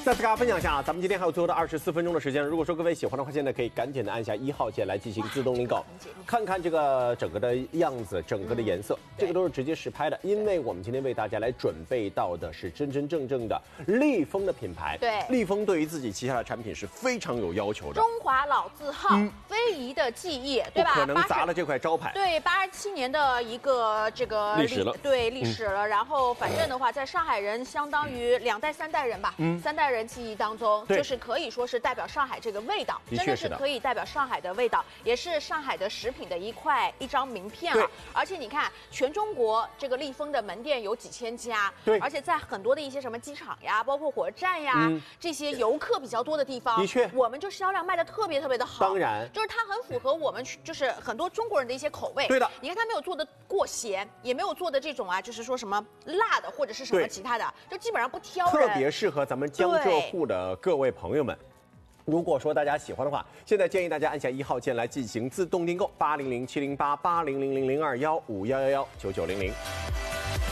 再次跟大家分享一下啊，咱们今天还有最后的24分钟的时间。如果说各位喜欢的话，现在可以赶紧的按下1号键来进行自动领购，看看这个整个的样子，整个的颜色，这个都是直接实拍的。因为我们今天为大家来准备到的是真真正正的立丰的品牌。 对， 立丰对于自己旗下的产品是非常有要求的。 中华老字号，非遗的技艺，对吧？ 不可能砸了这块招牌。 对，87年的一个这个历史了， 对历史了。然后反正的话，在上海人相当于2代3代人吧，3代人记忆当中，就是可以说是代表上海这个味道，真的是可以代表上海的味道，也是上海的食品的一张名片了。而且你看，全中国这个立丰的门店有几千家， 对， 而且在很多的一些什么机场呀，包括火车站呀，这些游客比较多的地方， 的确， 我们就销量卖的特别的好。 当然， 就是它很符合我们就是很多中国人的一些口味。 对的， 你看它没有做的过咸，也没有做的这种啊，就是说什么辣的或者是什么其他的，就基本上不挑人， 特别适合咱们江浙沪的各位朋友们。如果说大家喜欢的话，现在建议大家按下1号键来进行自动订购，800-708-8000-021-5111-9900。